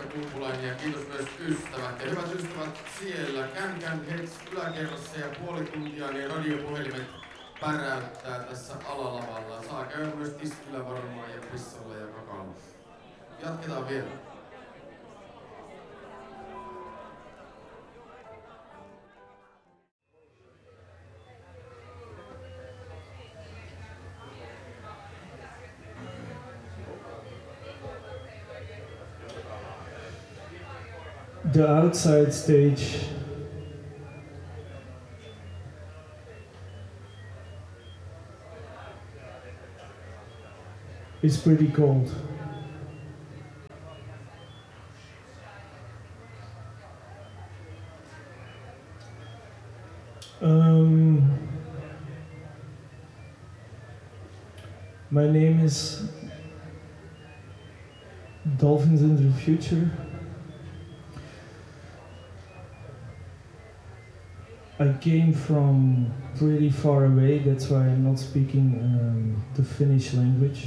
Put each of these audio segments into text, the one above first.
Kumpulainen ja kiitos myös ystävät. Ja hyvät ystävät siellä Can Heads yläkerrassa ja puoli tuntia niin radiopuhelimet päräyttää tässä alalavalla. Saa käydä myös tiskillä varmaan ja pissolla ja kakaalla. Jatketaan vielä. The outside stage is pretty cold. My name is Dolphins in the Future. I came from pretty far away, that's why I'm not speaking the Finnish language.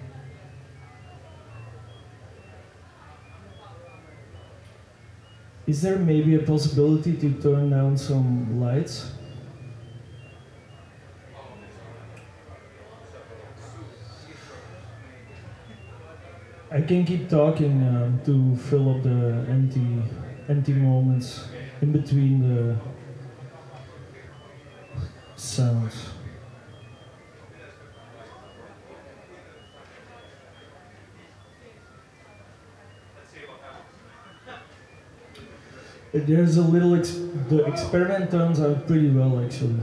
Is there maybe a possibility to turn down some lights? I can keep talking to fill up the empty moments in between the sounds. There's a little, the experiment turns out pretty well actually.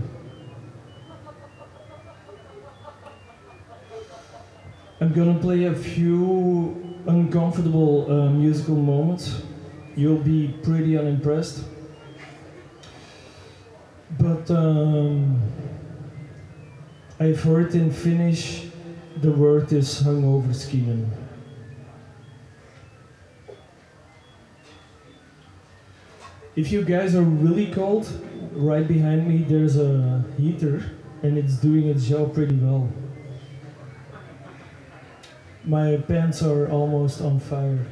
I'm gonna play a few uncomfortable musical moments. You'll be pretty unimpressed. But I've heard in Finnish the word is hungoverskiën. If you guys are really cold, right behind me there's a heater and it's doing its job pretty well. My pants are almost on fire.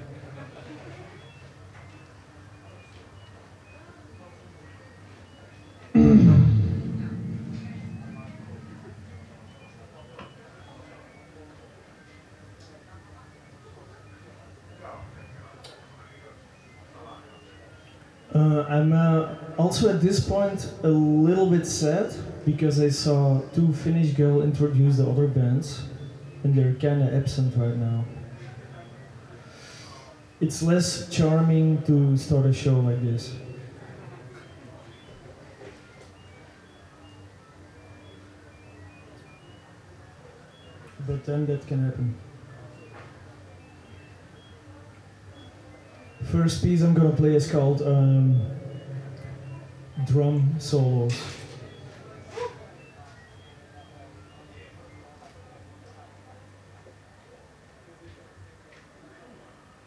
I'm also at this point a little bit sad because I saw two Finnish girls introduce the other bands and they're kinda absent right now. It's less charming to start a show like this. But then that can happen. First piece I'm gonna play is called Drum Solos.